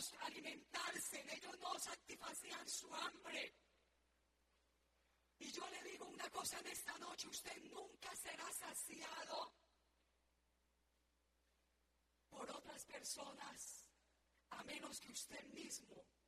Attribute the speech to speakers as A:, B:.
A: ellos alimentarse, ellos no satisfacían su hambre. Y yo le digo una cosa en esta noche: usted nunca será saciado por otras personas, a menos que usted mismo